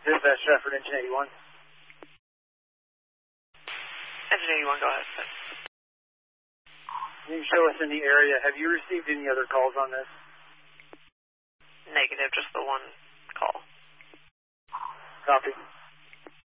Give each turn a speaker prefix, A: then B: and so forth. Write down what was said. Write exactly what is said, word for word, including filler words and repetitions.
A: Dispatch Stratford, Engine eighty-one.
B: Engine eighty-one, go ahead.
A: Can you show us in the area, have you received any other calls on this?
B: Negative, just the one call.
A: Copy.